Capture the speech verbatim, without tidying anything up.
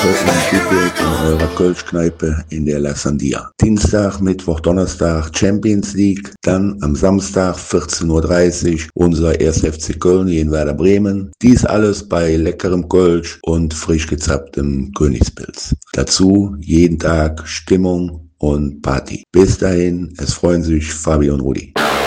Feedback in eurer Kölschkneipe in der La Sandia. Dienstag, Mittwoch, Donnerstag Champions League, dann am Samstag vierzehn Uhr dreißig unser erster F C Köln gegen Werder Bremen. Dies alles bei leckerem Kölsch und frisch gezapftem Königspilz. Dazu jeden Tag Stimmung und Party. Bis dahin, es freuen sich Fabi und Rudi.